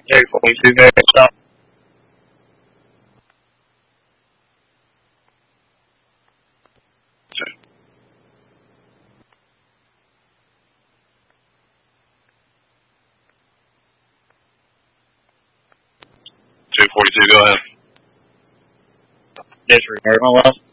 J42, go ahead, stop. J42, go ahead. Disregard my last.